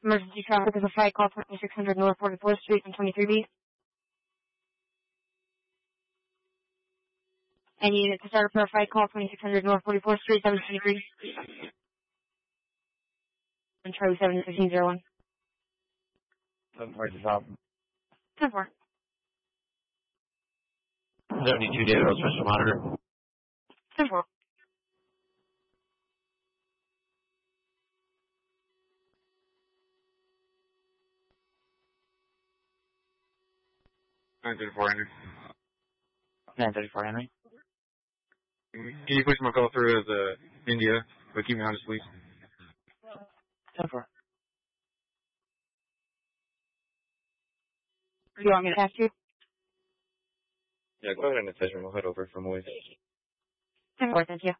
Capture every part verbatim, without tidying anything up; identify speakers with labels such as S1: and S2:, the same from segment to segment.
S1: Emergency traffic is a fight. Call twenty-six hundred North forty-fourth Street and twenty-three B. Any unit to start a prayer fight, call twenty-six hundred North forty-fourth Street, seven twenty-three. And Charlie seven fifteen zero one.
S2: Where's the top?
S1: ten four.
S2: seventy-two David Road, Special Monitor.
S1: ten four.
S3: nine thirty-four Henry.
S2: nine thirty-four Henry.
S3: Can you push my call through as uh, India, but keep me honest, please?
S2: ten four.
S1: Do you want me to ask you?
S3: Yeah, go ahead and attach me. We'll head over from Moise.
S1: ten four, thank you.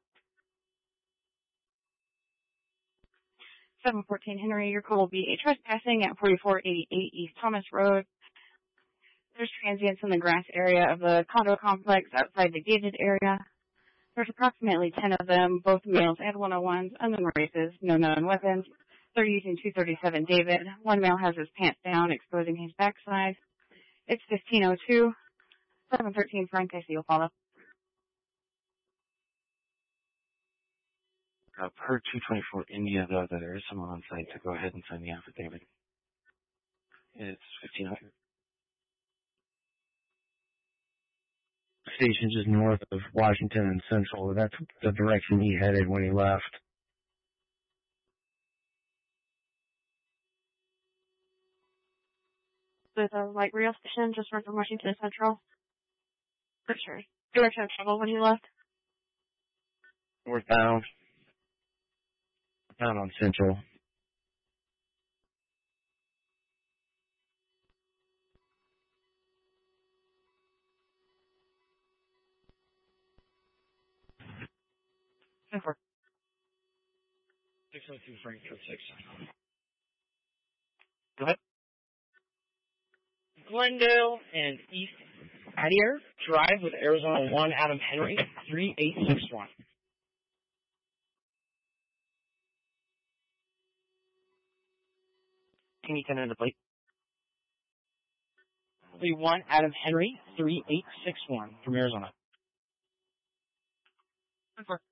S1: seven fourteen Henry, your call will be a trespassing at forty-four eighty-eight East Thomas Road. There's transients in the grass area of the condo complex outside the gated area. There's approximately ten of them, both males and one oh ones, unknown races, no known weapons. They're using two thirty-seven David. One male has his pants down, exposing his backside. It's fifteen oh two. seven thirteen Frank, I see you'll follow.
S2: Uh, per two twenty-four India, though, that there is someone on site to go ahead and sign the affidavit. It's fifteen oh two.
S4: Station just north of Washington and Central. That's the direction he headed when he left.
S1: With a light rail station just north of Washington Central. For sure. Direction of travel when he left.
S4: Northbound. Down on Central.
S1: ten four.
S2: six oh two Frankfurt six. Go ahead. Glendale and East Adair Drive with Arizona one, Adam Henry, three eight six one. Can you send in the plate? three one, Adam Henry, three eight six one from Arizona.
S1: ten four.